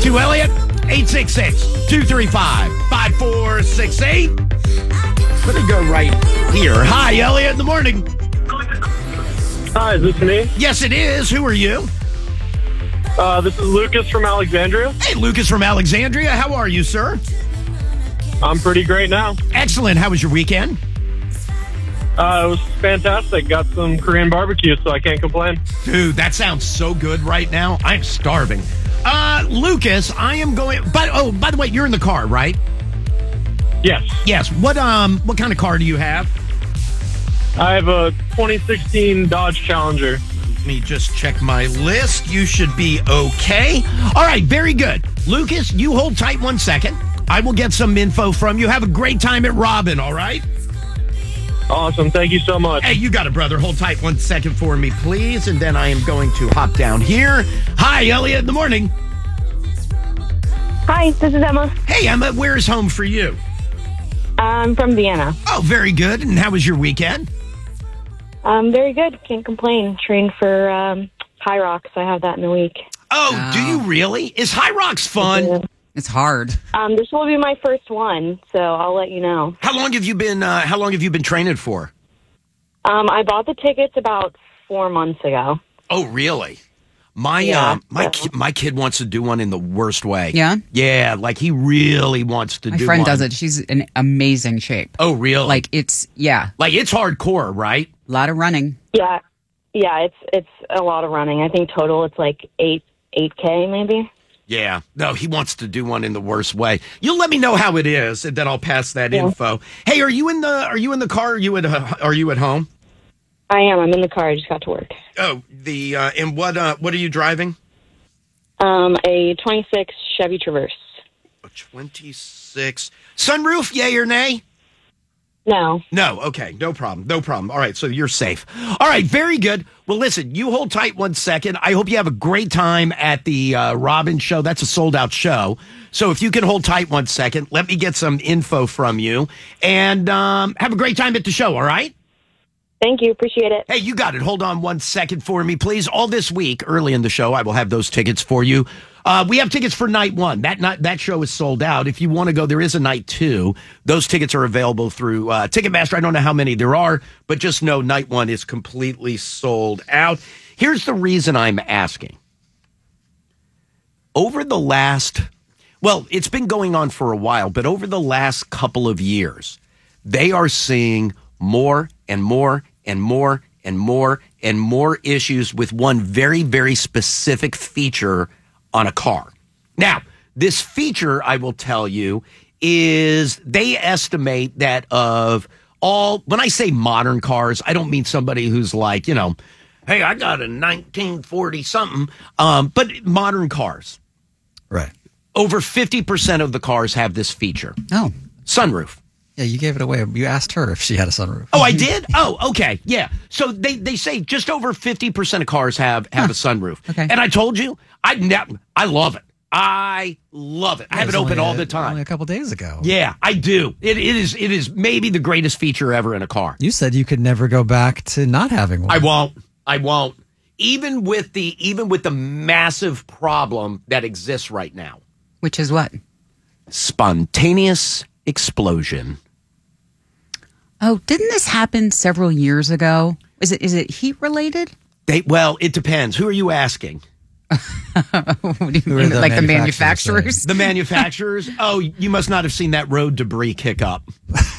to Elliot. 866-235-5468. Let me go right here. Hi, Elliot, in the morning. Hi, is this me? Yes, it is. Who are you? This is Lucas from Alexandria. Hey, Lucas from Alexandria. How are you, sir? I'm pretty great now. Excellent. How was your weekend? It was fantastic. Got some Korean barbecue, so I can't complain. Dude, that sounds so good right now. I'm starving. Lucas, I am going... by the way, you're in the car, right? Yes. Yes. What kind of car do you have? I have a 2016 Dodge Challenger. Let me just check my list. You should be okay. All right, very good. Lucas, you hold tight 1 second. I will get some info from you. Have a great time at Robin, all right? Awesome. Thank you so much. Hey, you got it, brother. Hold tight 1 second for me, please. And then I am going to hop down here. Hi, Elliot, in the morning. Hi, this is Emma. Hey, Emma, where is home for you? I'm from Vienna. Oh, very good. And how was your weekend? Very good. Can't complain. Trained for High Rocks. I have that in the week. Oh, do you really? Is High Rocks fun? It's hard. This will be my first one, so I'll let you know. How long have you been training for? I bought the tickets about 4 months ago. Oh, really? My kid wants to do one in the worst way. Yeah? Yeah, like he really wants to do one. My friend does it. She's in amazing shape. Oh, really? Like it's hardcore, right? A lot of running. Yeah, it's a lot of running. I think total it's like 8K maybe. Yeah. No, he wants to do one in the worst way. You'll let me know how it is, and then I'll pass that info. Hey, are you in the car? Are you at home? I am. I'm in the car. I just got to work. Oh, and what are you driving? A 26 Chevy Traverse. A 26 sunroof, yay or nay? No. No, okay, no problem. All right, so you're safe. All right, very good. Well, listen, you hold tight 1 second. I hope you have a great time at the Robin show. That's a sold-out show. So if you can hold tight 1 second, let me get some info from you. And have a great time at the show, all right? Thank you. Appreciate it. Hey, you got it. Hold on 1 second for me, please. All this week, early in the show, I will have those tickets for you. We have tickets for night one. That show is sold out. If you want to go, there is a night two. Those tickets are available through Ticketmaster. I don't know how many there are, but just know night one is completely sold out. Here's the reason I'm asking. Over the last, it's been going on for a while, but over the last couple of years, they are seeing more and more and more and more and more issues with one very, very specific feature on a car. Now, this feature, I will tell you, is they estimate that of all, when I say modern cars, I don't mean somebody who's like, hey, I got a 1940 something, but modern cars. Right. Over 50% of the cars have this feature. Oh. Sunroof. Yeah, you gave it away. You asked her if she had a sunroof. Oh, I did? Oh, okay. Yeah. So they say just over 50% of cars have a sunroof. Okay. And I told you, I love it. I love it. I have it open all the time. Only a couple days ago. Yeah, I do. It is maybe the greatest feature ever in a car. You said you could never go back to not having one. I won't. Even with the massive problem that exists right now. Which is what? Spontaneous explosion. Oh, didn't this happen several years ago? Is it heat related? It depends. Who are you asking? What do you mean, like the manufacturers? The manufacturers? Oh, you must not have seen that road debris kick up.